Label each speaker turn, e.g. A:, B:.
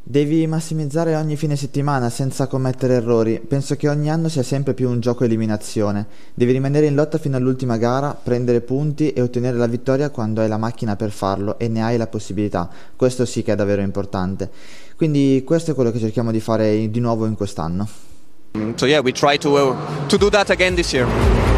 A: Devi massimizzare ogni fine settimana senza commettere errori. Penso che ogni anno sia sempre più un gioco eliminazione. Devi rimanere in lotta fino all'ultima gara, prendere punti e ottenere la vittoria quando hai la macchina per farlo e ne hai la possibilità. Questo sì che è davvero importante. Quindi questo è quello che cerchiamo di fare di nuovo in quest'anno.
B: So yeah, we try to do that again this year.